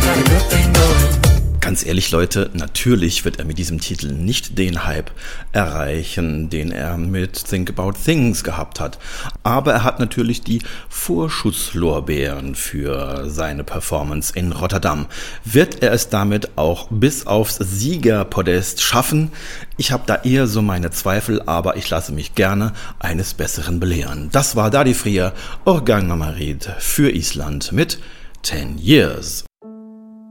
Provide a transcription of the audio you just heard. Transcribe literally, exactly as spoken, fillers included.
got a good thing going. Ganz ehrlich, Leute, natürlich wird er mit diesem Titel nicht den Hype erreichen, den er mit Think About Things gehabt hat. Aber er hat natürlich die Vorschusslorbeeren für seine Performance in Rotterdam. Wird er es damit auch bis aufs Siegerpodest schaffen? Ich habe da eher so meine Zweifel, aber ich lasse mich gerne eines Besseren belehren. Das war Dadi Frier, Organ Mamarid für Island mit ten Years.